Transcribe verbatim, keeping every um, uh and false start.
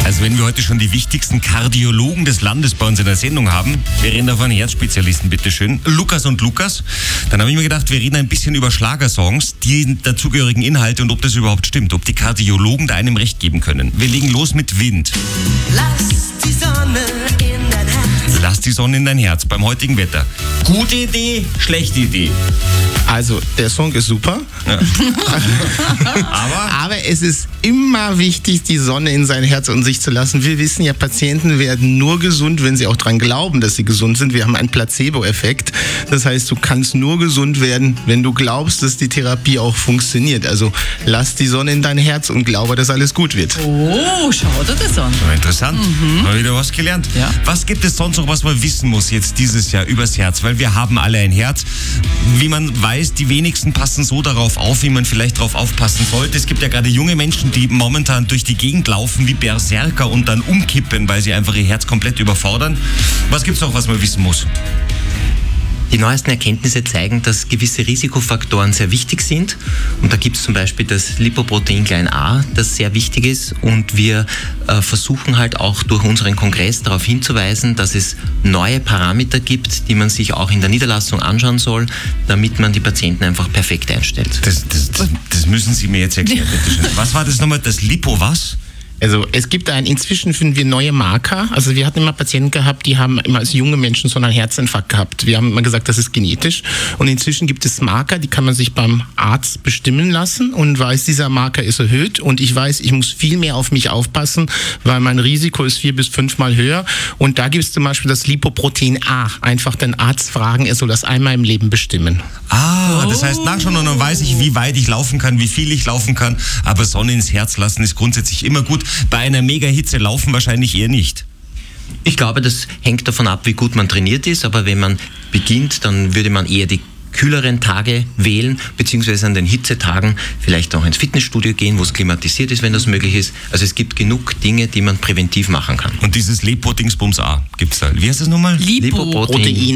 Also wenn wir heute schon die wichtigsten Kardiologen des Landes bei uns in der Sendung haben, wir reden davon Herzspezialisten, bitteschön, Lukas und Lukas, dann habe ich mir gedacht, wir reden ein bisschen über Schlagersongs, die dazugehörigen Inhalte und ob das überhaupt stimmt, ob die Kardiologen da einem recht geben können. Wir legen los mit Wind. Lass die Sonne in dein Herz. Lass die Sonne in dein Herz beim heutigen Wetter. Gute Idee, schlechte Idee. Also, der Song ist super. Ja. Aber? Aber es ist immer wichtig, die Sonne in sein Herz und sich zu lassen. Wir wissen ja, Patienten werden nur gesund, wenn sie auch dran glauben, dass sie gesund sind. Wir haben einen Placebo-Effekt. Das heißt, du kannst nur gesund werden, wenn du glaubst, dass die Therapie auch funktioniert. Also, lass die Sonne in dein Herz und glaube, dass alles gut wird. Oh, schau dir das an. Interessant. Mhm. Mal wieder was gelernt. Ja. Was gibt es sonst noch, was man wissen muss jetzt dieses Jahr übers Herz? Weil wir haben alle ein Herz. Wie man weiß, die wenigsten passen so darauf auf, wie man vielleicht darauf aufpassen sollte. Es gibt ja gerade junge Menschen, die momentan durch die Gegend laufen wie Berserker und dann umkippen, weil sie einfach ihr Herz komplett überfordern. Was gibt es noch, was man wissen muss? Die neuesten Erkenntnisse zeigen, dass gewisse Risikofaktoren sehr wichtig sind. Und da gibt es zum Beispiel das Lipoprotein klein a, das sehr wichtig ist. Und wir äh, versuchen halt auch durch unseren Kongress darauf hinzuweisen, dass es neue Parameter gibt, die man sich auch in der Niederlassung anschauen soll, damit man die Patienten einfach perfekt einstellt. Das, das, das, das müssen Sie mir jetzt erklären, bitte schön. Was war das nochmal? Das Lipo was? Also es gibt ein, inzwischen finden wir neue Marker. Also wir hatten immer Patienten gehabt, die haben immer als junge Menschen so einen Herzinfarkt gehabt. Wir haben immer gesagt, das ist genetisch. Und inzwischen gibt es Marker, die kann man sich beim Arzt bestimmen lassen und weiß, dieser Marker ist erhöht. Und ich weiß, ich muss viel mehr auf mich aufpassen, weil mein Risiko ist vier bis fünfmal höher. Und da gibt es zum Beispiel das Lipoprotein A. Einfach den Arzt fragen, er soll das einmal im Leben bestimmen. Ah, das heißt nachschauen und dann weiß ich, wie weit ich laufen kann, wie viel ich laufen kann. Aber Sonne ins Herz lassen ist grundsätzlich immer gut. Bei einer Mega-Hitze laufen wahrscheinlich eher nicht. Ich glaube, das hängt davon ab, wie gut man trainiert ist. Aber wenn man beginnt, dann würde man eher die kühleren Tage wählen, beziehungsweise an den Hitzetagen vielleicht auch ins Fitnessstudio gehen, wo es klimatisiert ist, wenn das möglich ist. Also es gibt genug Dinge, die man präventiv machen kann. Und dieses Lipo-Dingsbums A gibt's da. Wie heißt das nochmal? Lipo. Protein